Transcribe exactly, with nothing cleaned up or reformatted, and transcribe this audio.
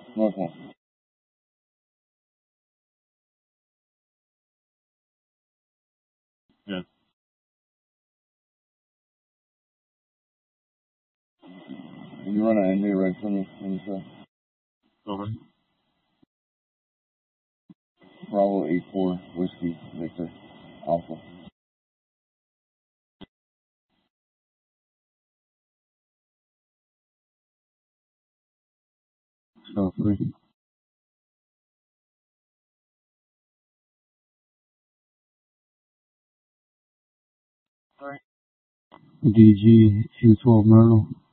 Okay. Yeah. Can you run an N J reg for me when you say? Okay. Bravo eight four Whiskey Victor Alpha. So three. D G Q twelve Myrtle.